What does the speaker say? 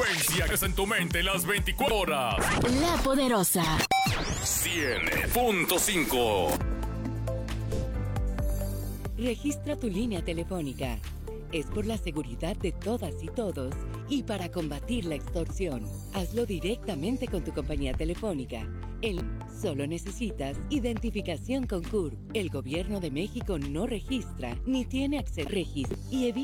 frecuencia que es en tu mente las 24 horas. La Poderosa. 100.5. Registra tu línea telefónica. Es por la seguridad de todas y todos y para combatir la extorsión. Hazlo directamente con tu compañía telefónica. Solo necesitas identificación con CURP. El Gobierno de México no registra ni tiene acceso a registro y evita